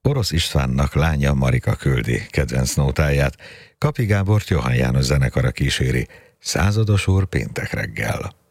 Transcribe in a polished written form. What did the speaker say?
Orosz Istvánnak lánya Marika küldi kedvenc nótáját, Kapi Gábort Johann János zenekara kíséri, Százados úr péntek reggel.